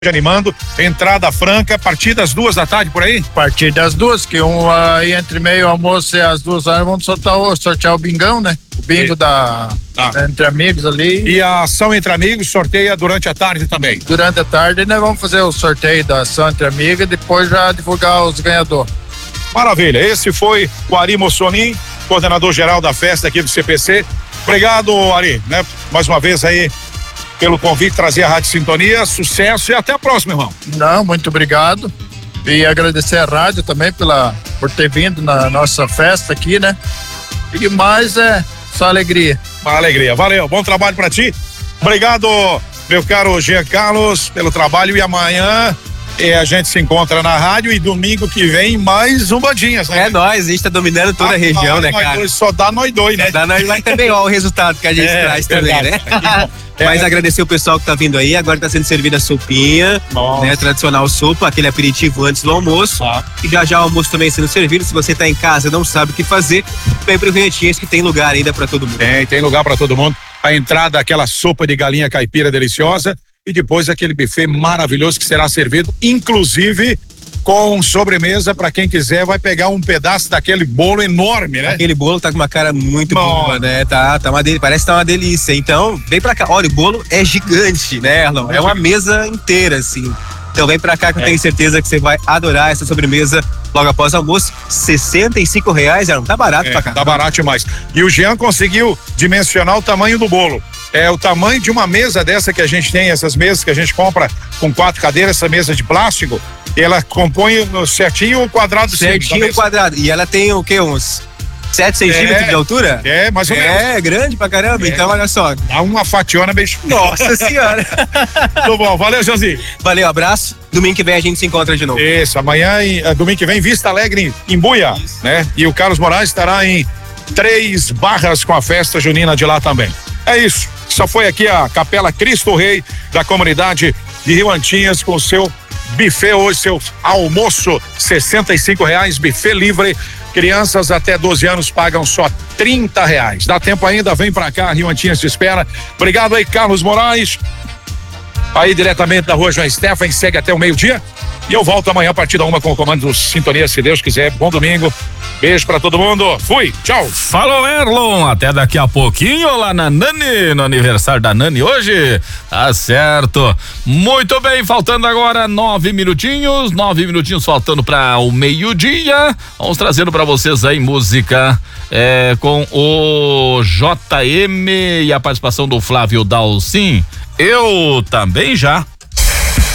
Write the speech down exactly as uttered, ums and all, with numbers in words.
animando, entrada franca, a partir das duas da tarde por aí? A partir das duas, que um aí entre meio almoço e as duas horas vamos soltar o, sortear o bingão, né? O bingo e... da ah. Entre Amigos ali. E a ação Entre Amigos sorteia durante a tarde também? Durante a tarde nós vamos fazer o sorteio da ação Entre Amigos e depois já divulgar os ganhadores. Maravilha, esse foi o Ari Mussonin, coordenador geral da festa aqui do C P C. Obrigado, Ari, né? Mais uma vez aí pelo convite, trazer a Rádio Sintonia, sucesso e até a próxima, irmão. Não, muito obrigado. E agradecer a rádio também pela, por ter vindo na nossa festa aqui, né? E mais é só alegria. Uma alegria, valeu, bom trabalho pra ti. Obrigado, meu caro Jean Carlos, pelo trabalho e amanhã e a gente se encontra na rádio e domingo que vem mais um Bandinhas, né? É nóis, a gente tá dominando toda ah, a região, nós, né, cara? Nós, só dá nós dois, né? Dá nós dois também, ó, o resultado que a gente é, traz também, verdade, né? É. Mas agradecer o pessoal que tá vindo aí, agora tá sendo servida a sopinha, Nossa. né? Tradicional sopa, aquele aperitivo antes do almoço. Ah. E já já o almoço também sendo servido. Se você tá em casa e não sabe o que fazer, vem pro Vinhetinhas que tem lugar ainda pra todo mundo. Tem, tem lugar pra todo mundo. A entrada, aquela sopa de galinha caipira deliciosa. E depois aquele buffet maravilhoso que será servido, inclusive com sobremesa para quem quiser, vai pegar um pedaço daquele bolo enorme, né? Aquele bolo tá com uma cara muito Bom. boa, né? Tá, tá uma del... Parece que tá uma delícia. Então, vem pra cá. Olha, o bolo é gigante, né, Erlon? É uma mesa inteira, assim. Então vem pra cá que eu é. tenho certeza que você vai adorar essa sobremesa logo após o almoço. sessenta e cinco reais, Erlon. Tá barato é, pra cá. Tá barato demais. E o Jean conseguiu dimensionar o tamanho do bolo. É o tamanho de uma mesa dessa que a gente tem, essas mesas que a gente compra com quatro cadeiras, essa mesa de plástico, ela compõe certinho o quadrado. Certinho o quadrado. E ela tem o quê? Uns sete centímetros é, de altura? É, mais ou menos. É, grande pra caramba. É. Então, olha só. Dá uma fationa bem. Nossa senhora. Tudo bom. Valeu, Joãozinho. Valeu, abraço. Domingo que vem a gente se encontra de novo. Isso, amanhã, em, domingo que vem, Vista Alegre, em Buia, Isso. né? E o Carlos Moraes estará em Três Barras com a festa junina de lá também. É isso. Só foi aqui a Capela Cristo Rei da comunidade de Rio Antinhas com o seu buffet hoje, seu almoço, sessenta e cinco reais, buffet livre. Crianças até doze anos pagam só trinta reais. Dá tempo ainda, vem pra cá, Rio Antinhas te espera. Obrigado aí, Carlos Moraes. Aí diretamente da rua João Stefan, segue até o meio-dia. E eu volto amanhã a partir da uma com o comando do Sintonia, se Deus quiser. Bom domingo. Beijo pra todo mundo. Fui. Tchau. Falou, Erlon. Até daqui a pouquinho lá na Nani, no aniversário da Nani hoje. Tá certo. Muito bem, faltando agora nove minutinhos. Nove minutinhos faltando pra o meio-dia. Vamos trazendo pra vocês aí música é, com o J M e a participação do Flávio Dalcin. Eu também já.